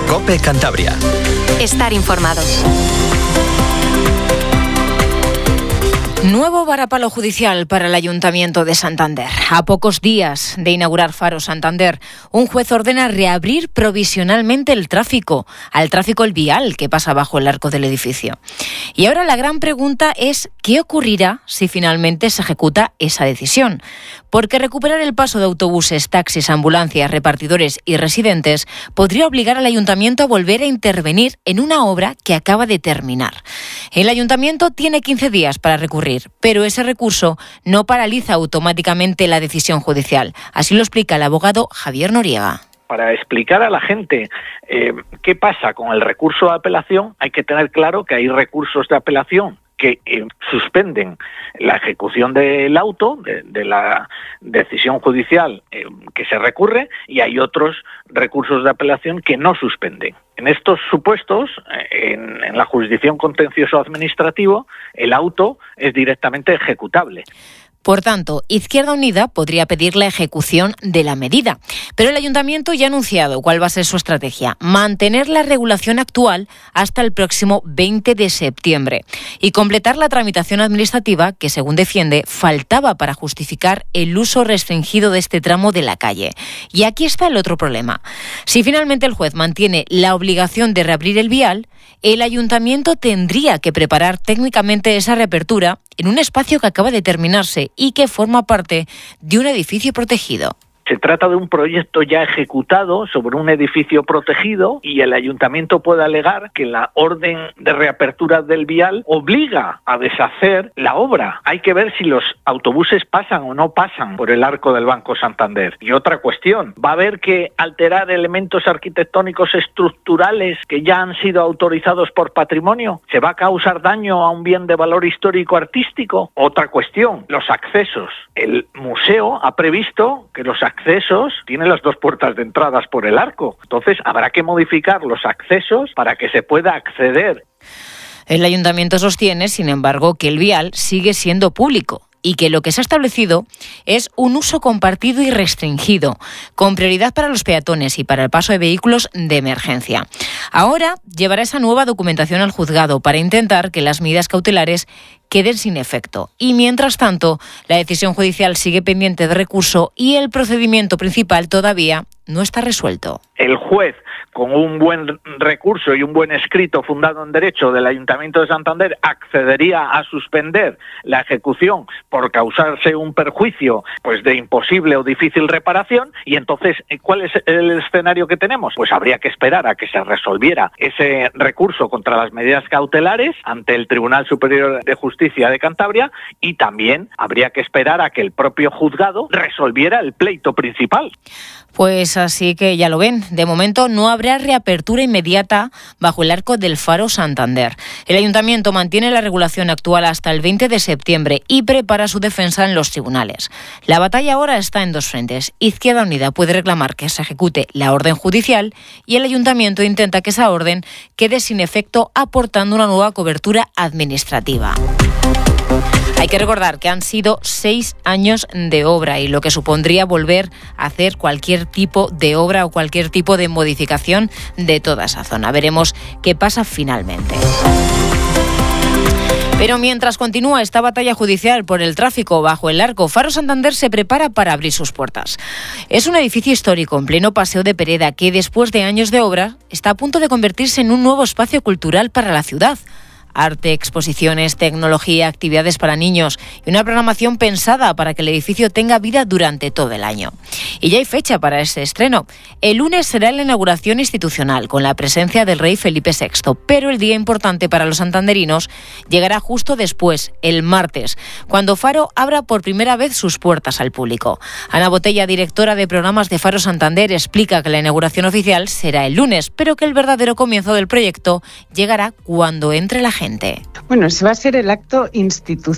COPE Cantabria. Estar informado. Nuevo varapalo judicial para el Ayuntamiento de Santander. A pocos días de inaugurar Faro Santander, un juez ordena reabrir provisionalmente el tráfico el vial que pasa bajo el arco del edificio. Y ahora la gran pregunta es ¿qué ocurrirá si finalmente se ejecuta esa decisión? Porque recuperar el paso de autobuses, taxis, ambulancias, repartidores y residentes podría obligar al Ayuntamiento a volver a intervenir en una obra que acaba de terminar. El Ayuntamiento tiene 15 días para recurrir, pero ese recurso no paraliza automáticamente la decisión judicial. Así lo explica el abogado Javier Noriega. Para explicar a la gente qué pasa con el recurso de apelación, hay que tener claro que hay recursos de apelación que suspenden la ejecución del auto, de la decisión judicial que se recurre, y hay otros recursos de apelación que no suspenden. En estos supuestos, en la jurisdicción contencioso administrativo, el auto es directamente ejecutable. Por tanto, Izquierda Unida podría pedir la ejecución de la medida. Pero el Ayuntamiento ya ha anunciado cuál va a ser su estrategia: mantener la regulación actual hasta el próximo 20 de septiembre y completar la tramitación administrativa que, según defiende, faltaba para justificar el uso restringido de este tramo de la calle. Y aquí está el otro problema. Si finalmente el juez mantiene la obligación de reabrir el vial, el Ayuntamiento tendría que preparar técnicamente esa reapertura en un espacio que acaba de terminarse y que forma parte de un edificio protegido. Se trata de un proyecto ya ejecutado sobre un edificio protegido y el ayuntamiento puede alegar que la orden de reapertura del vial obliga a deshacer la obra. Hay que ver si los autobuses pasan o no pasan por el arco del Banco Santander. Y otra cuestión, ¿va a haber que alterar elementos arquitectónicos estructurales que ya han sido autorizados por patrimonio? ¿Se va a causar daño a un bien de valor histórico-artístico? Otra cuestión, los accesos. El museo ha previsto que los accesos tienen las dos puertas de entradas por el arco. Entonces habrá que modificar los accesos para que se pueda acceder. El Ayuntamiento sostiene, sin embargo, que el vial sigue siendo público y que lo que se ha establecido es un uso compartido y restringido, con prioridad para los peatones y para el paso de vehículos de emergencia. Ahora llevará esa nueva documentación al juzgado para intentar que las medidas cautelares queden sin efecto. Y mientras tanto, la decisión judicial sigue pendiente de recurso y el procedimiento principal todavía no está resuelto. El juez, con un buen recurso y un buen escrito fundado en derecho del Ayuntamiento de Santander, accedería a suspender la ejecución por causarse un perjuicio pues de imposible o difícil reparación. Y entonces, ¿cuál es el escenario que tenemos? Pues habría que esperar a que se resolviera ese recurso contra las medidas cautelares ante el Tribunal Superior de Justicia de Cantabria, y también habría que esperar a que el propio juzgado resolviera el pleito principal. Pues así que ya lo ven, de momento no habrá reapertura inmediata bajo el arco del Faro Santander. El Ayuntamiento mantiene la regulación actual hasta el 20 de septiembre y prepara su defensa en los tribunales. La batalla ahora está en dos frentes. Izquierda Unida puede reclamar que se ejecute la orden judicial y el Ayuntamiento intenta que esa orden quede sin efecto aportando una nueva cobertura administrativa. Hay que recordar que han sido 6 años de obra y lo que supondría volver a hacer cualquier tipo de obra o cualquier tipo de modificación de toda esa zona. Veremos qué pasa finalmente. Pero mientras continúa esta batalla judicial por el tráfico bajo el arco, Faro Santander se prepara para abrir sus puertas. Es un edificio histórico en pleno Paseo de Pereda que, después de años de obra, está a punto de convertirse en un nuevo espacio cultural para la ciudad. Arte, exposiciones, tecnología, actividades para niños y una programación pensada para que el edificio tenga vida durante todo el año. Y ya hay fecha para ese estreno. El lunes será la inauguración institucional con la presencia del rey Felipe VI, pero el día importante para los santanderinos llegará justo después, el martes, cuando Faro abra por primera vez sus puertas al público. Ana Botella, directora de programas de Faro Santander, explica que la inauguración oficial será el lunes, pero que el verdadero comienzo del proyecto llegará cuando entre la gente. Bueno, ese va a ser el acto institucional